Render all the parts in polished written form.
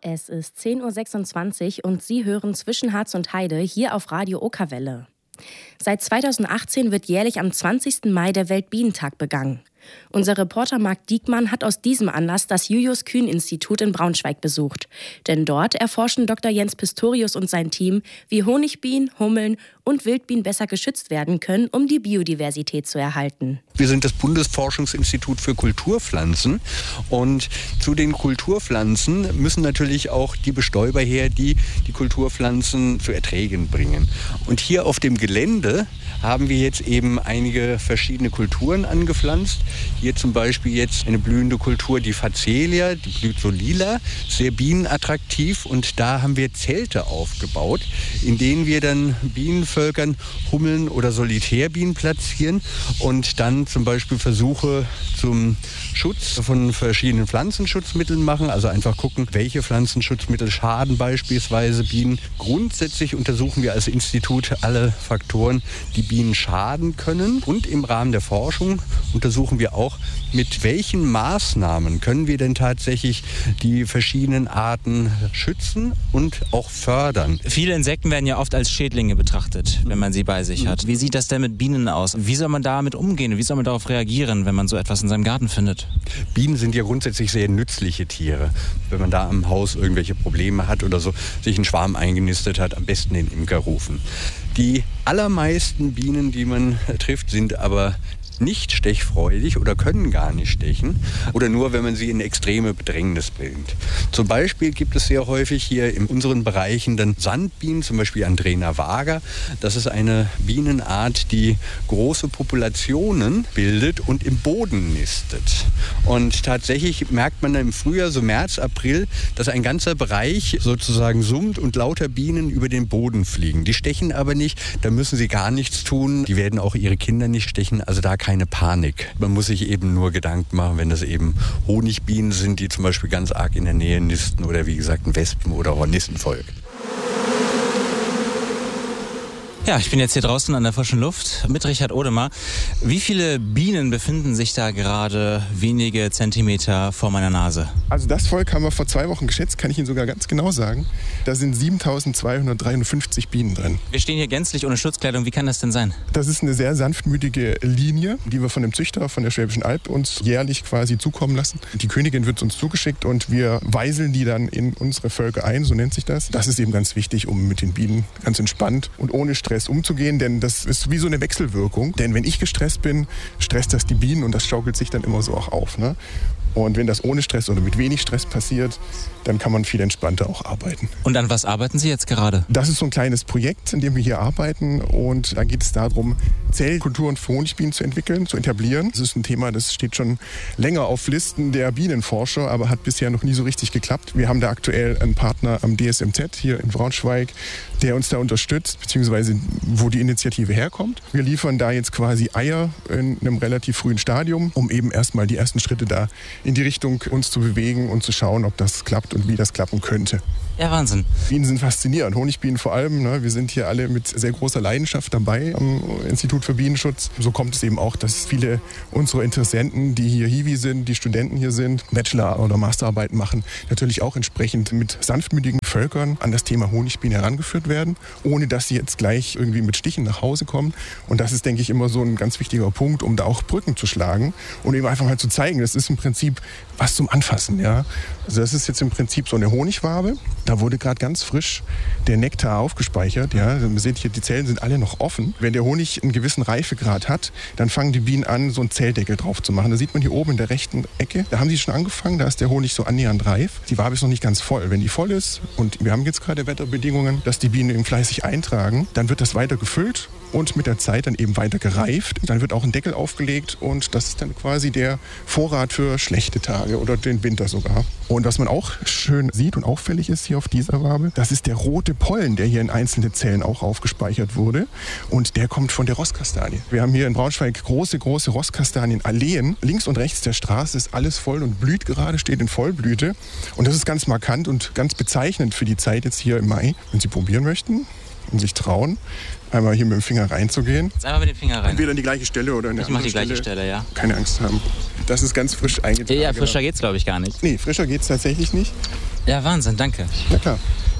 Es ist 10.26 Uhr und Sie hören zwischen Harz und Heide hier auf Radio Okerwelle. Seit 2018 wird jährlich am 20. Mai der Weltbienentag begangen. Unser Reporter Marc Diekmann hat aus diesem Anlass das Julius-Kühn-Institut in Braunschweig besucht. Denn dort erforschen Dr. Jens Pistorius und sein Team, wie Honigbienen, Hummeln und Wildbienen besser geschützt werden können, um die Biodiversität zu erhalten. Wir sind das Bundesforschungsinstitut für Kulturpflanzen und zu den Kulturpflanzen müssen natürlich auch die Bestäuber her, die die Kulturpflanzen zu Erträgen bringen. Und hier auf dem Gelände haben wir jetzt eben einige verschiedene Kulturen angepflanzt. Hier zum Beispiel jetzt eine blühende Kultur, die Facelia, die blüht so lila, sehr bienenattraktiv. Und da haben wir Zelte aufgebaut, in denen wir dann Bienenvölkern Hummeln oder Solitärbienen platzieren und dann zum Beispiel Versuche zum Schutz von verschiedenen Pflanzenschutzmitteln machen. Also einfach gucken, welche Pflanzenschutzmittel schaden beispielsweise Bienen. Grundsätzlich untersuchen wir als Institut alle Faktoren, die Bienen schaden können. Und im Rahmen der Forschung untersuchen wir auch, mit welchen Maßnahmen können wir denn tatsächlich die verschiedenen Arten schützen und auch fördern. Viele Insekten werden ja oft als Schädlinge betrachtet, wenn man sie bei sich hat. Wie sieht das denn mit Bienen aus? Wie soll man damit umgehen? Wie soll man darauf reagieren, wenn man so etwas in seinem Garten findet? Bienen sind ja grundsätzlich sehr nützliche Tiere. Wenn man da am Haus irgendwelche Probleme hat oder so, sich einen Schwarm eingenistet hat, am besten den Imker rufen. Die allermeisten Bienen, die man trifft, sind aber nicht stechfreudig oder können gar nicht stechen oder nur, wenn man sie in extreme Bedrängnis bringt. Zum Beispiel gibt es sehr häufig hier in unseren Bereichen dann Sandbienen, zum Beispiel Andrena vaga. Das ist eine Bienenart, die große Populationen bildet und im Boden nistet. Und tatsächlich merkt man dann im Frühjahr, so März, April, dass ein ganzer Bereich sozusagen summt und lauter Bienen über den Boden fliegen. Die stechen aber nicht, da müssen sie gar nichts tun. Die werden auch ihre Kinder nicht stechen, also da keine Panik. Man muss sich eben nur Gedanken machen, wenn das eben Honigbienen sind, die zum Beispiel ganz arg in der Nähe nisten oder wie gesagt ein Wespen- oder Hornissenvolk. Ja, ich bin jetzt hier draußen an der frischen Luft mit Richard Odemer. Wie viele Bienen befinden sich da gerade wenige Zentimeter vor meiner Nase? Also das Volk haben wir vor 2 Wochen geschätzt, kann ich Ihnen sogar ganz genau sagen. Da sind 7.253 Bienen drin. Wir stehen hier gänzlich ohne Schutzkleidung. Wie kann das denn sein? Das ist eine sehr sanftmütige Linie, die wir von dem Züchter von der Schwäbischen Alb uns jährlich quasi zukommen lassen. Die Königin wird uns zugeschickt und wir weiseln die dann in unsere Völker ein, so nennt sich das. Das ist eben ganz wichtig, um mit den Bienen ganz entspannt und ohne Stress umzugehen, denn das ist wie so eine Wechselwirkung. Denn wenn ich gestresst bin, stresst das die Bienen und das schaukelt sich dann immer so auch auf, ne? Und wenn das ohne Stress oder mit wenig Stress passiert, dann kann man viel entspannter auch arbeiten. Und an was arbeiten Sie jetzt gerade? Das ist so ein kleines Projekt, in dem wir hier arbeiten. Und da geht es darum, Zellkulturen für Honigbienen zu entwickeln, zu etablieren. Das ist ein Thema, das steht schon länger auf Listen der Bienenforscher, aber hat bisher noch nie so richtig geklappt. Wir haben da aktuell einen Partner am DSMZ hier in Braunschweig, der uns da unterstützt, beziehungsweise wo die Initiative herkommt. Wir liefern da jetzt quasi Eier in einem relativ frühen Stadium, um eben erstmal die ersten Schritte da in die Richtung uns zu bewegen und zu schauen, ob das klappt und wie das klappen könnte. Ja, Wahnsinn. Bienen sind faszinierend, Honigbienen vor allem. Ne? Wir sind hier alle mit sehr großer Leidenschaft dabei am Institut für Bienenschutz. So kommt es eben auch, dass viele unserer Interessenten, die hier Hiwi sind, die Studenten hier sind, Bachelor- oder Masterarbeiten machen, natürlich auch entsprechend mit sanftmütigen Völkern an das Thema Honigbienen herangeführt werden, ohne dass sie jetzt gleich irgendwie mit Stichen nach Hause kommen. Und das ist, denke ich, immer so ein ganz wichtiger Punkt, um da auch Brücken zu schlagen und eben einfach mal zu zeigen, das ist im Prinzip was zum Anfassen. Ja? Also das ist jetzt im Prinzip so eine Honigwabe. Da wurde gerade ganz frisch der Nektar aufgespeichert. Ja? Man sieht hier, die Zellen sind alle noch offen. Wenn der Honig einen gewissen Reifegrad hat, dann fangen die Bienen an, so einen Zelldeckel drauf zu machen. Da sieht man hier oben in der rechten Ecke, da haben die schon angefangen, da ist der Honig so annähernd reif. Die Wabe ist noch nicht ganz voll. Wenn die voll ist, und wir haben jetzt gerade Wetterbedingungen, dass die Bienen eben fleißig eintragen, dann wird das weiter gefüllt und mit der Zeit dann eben weiter gereift. Dann wird auch ein Deckel aufgelegt und das ist dann quasi der Vorrat für schlechte Tage oder den Winter sogar. Und was man auch schön sieht und auffällig ist hier auf dieser Wabe, das ist der rote Pollen, der hier in einzelne Zellen auch aufgespeichert wurde. Und der kommt von der Rosskastanie. Wir haben hier in Braunschweig große Rosskastanienalleen. Links und rechts der Straße ist alles voll und blüht gerade, steht in Vollblüte. Und das ist ganz markant und ganz bezeichnend für die Zeit jetzt hier im Mai. Wenn Sie probieren möchten, und sich trauen, einmal hier mit dem Finger reinzugehen. Jetzt einmal mit dem Finger rein. Entweder an die gleiche Stelle oder an der Ich mache anderen die gleiche Stelle, ja. Keine Angst haben. Das ist ganz frisch eingetragen. Ja, frischer geht's, glaube ich, gar nicht. Nee, frischer geht's tatsächlich nicht. Ja, Wahnsinn, danke. Na klar.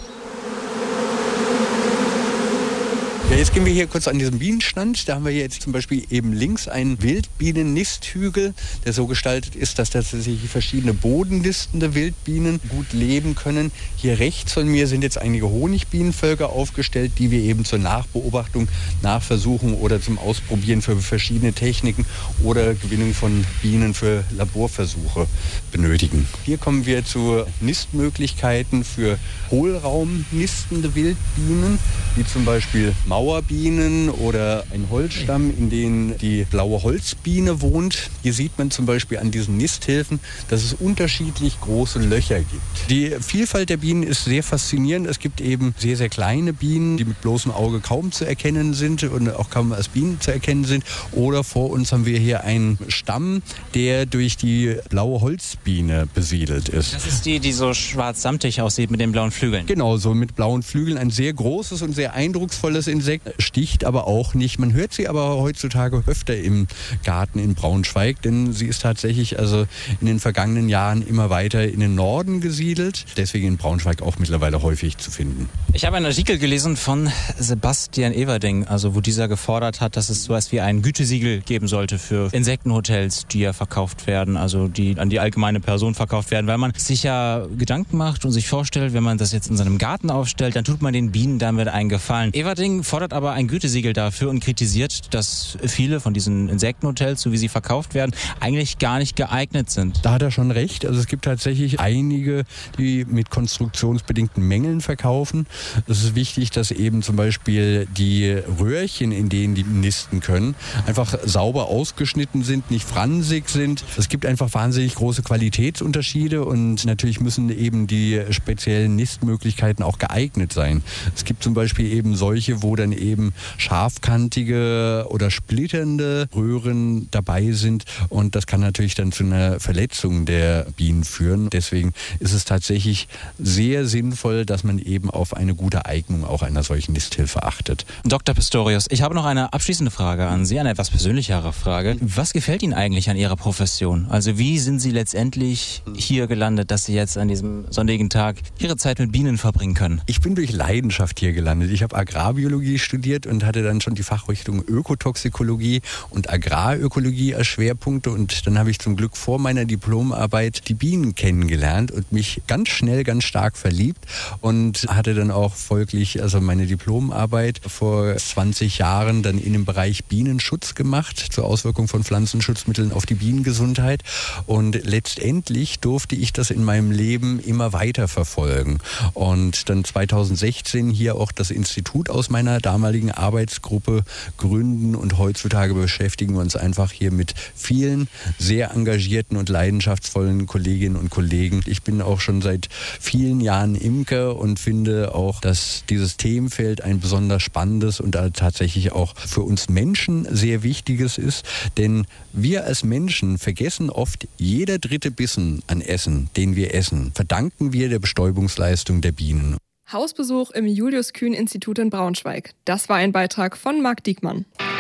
Ja, jetzt gehen wir hier kurz an diesen Bienenstand. Da haben wir jetzt zum Beispiel eben links einen Wildbienen-Nisthügel, der so gestaltet ist, dass tatsächlich verschiedene bodennistende Wildbienen gut leben können. Hier rechts von mir sind jetzt einige Honigbienenvölker aufgestellt, die wir eben zur Nachbeobachtung, Nachversuchung oder zum Ausprobieren für verschiedene Techniken oder Gewinnung von Bienen für Laborversuche benötigen. Hier kommen wir zu Nistmöglichkeiten für hohlraumnistende Wildbienen, wie zum Beispiel Mauerbienen oder ein Holzstamm, in dem die blaue Holzbiene wohnt. Hier sieht man zum Beispiel an diesen Nisthilfen, dass es unterschiedlich große Löcher gibt. Die Vielfalt der Bienen ist sehr faszinierend. Es gibt eben sehr, sehr kleine Bienen, die mit bloßem Auge kaum zu erkennen sind und auch kaum als Bienen zu erkennen sind. Oder vor uns haben wir hier einen Stamm, der durch die blaue Holzbiene besiedelt ist. Das ist die, die so schwarz-samtig aussieht mit den blauen Flügeln. Genau, so mit blauen Flügeln. Ein sehr großes und sehr eindrucksvolles Insekt, sticht aber auch nicht. Man hört sie aber heutzutage öfter im Garten in Braunschweig, denn sie ist tatsächlich also in den vergangenen Jahren immer weiter in den Norden gesiedelt. Deswegen in Braunschweig auch mittlerweile häufig zu finden. Ich habe einen Artikel gelesen von Sebastian Everding, also wo dieser gefordert hat, dass es sowas wie ein Gütesiegel geben sollte für Insektenhotels, die ja verkauft werden, also die an die allgemeine Person verkauft werden, weil man sich ja Gedanken macht und sich vorstellt, wenn man das jetzt in seinem Garten aufstellt, dann tut man den Bienen damit einen Gefallen. Everding fordert aber ein Gütesiegel dafür und kritisiert, dass viele von diesen Insektenhotels, so wie sie verkauft werden, eigentlich gar nicht geeignet sind. Da hat er schon recht. Also es gibt tatsächlich einige, die mit konstruktionsbedingten Mängeln verkaufen. Es ist wichtig, dass eben zum Beispiel die Röhrchen, in denen die nisten können, einfach sauber ausgeschnitten sind, nicht fransig sind. Es gibt einfach wahnsinnig große Qualitätsunterschiede und natürlich müssen eben die speziellen Nistmöglichkeiten auch geeignet sein. Es gibt zum Beispiel eben solche, wo dann eben scharfkantige oder splitternde Röhren dabei sind und das kann natürlich dann zu einer Verletzung der Bienen führen. Deswegen ist es tatsächlich sehr sinnvoll, dass man eben auf eine gute Eignung auch einer solchen Nisthilfe achtet. Dr. Pistorius, ich habe noch eine abschließende Frage an Sie, eine etwas persönlichere Frage. Was gefällt Ihnen eigentlich an Ihrer Profession? Also wie sind Sie letztendlich hier gelandet, dass Sie jetzt an diesem sonnigen Tag Ihre Zeit mit Bienen verbringen können? Ich bin durch Leidenschaft hier gelandet. Ich habe Agrarbiologie studiert und hatte dann schon die Fachrichtung Ökotoxikologie und Agrarökologie als Schwerpunkte und dann habe ich zum Glück vor meiner Diplomarbeit die Bienen kennengelernt und mich ganz schnell, ganz stark verliebt und hatte dann auch folglich also meine Diplomarbeit vor 20 Jahren dann in dem Bereich Bienenschutz gemacht, zur Auswirkung von Pflanzenschutzmitteln auf die Bienengesundheit und letztendlich durfte ich das in meinem Leben immer weiter verfolgen und dann 2016 hier auch das Institut aus meiner damaligen Arbeitsgruppe gründen und heutzutage beschäftigen wir uns einfach hier mit vielen sehr engagierten und leidenschaftsvollen Kolleginnen und Kollegen. Ich bin auch schon seit vielen Jahren Imker und finde auch, dass dieses Themenfeld ein besonders spannendes und tatsächlich auch für uns Menschen sehr wichtiges ist, denn wir als Menschen vergessen oft, jeder dritte Bissen an Essen, den wir essen, verdanken wir der Bestäubungsleistung der Bienen. Hausbesuch im Julius-Kühn-Institut in Braunschweig. Das war ein Beitrag von Marc Diekmann.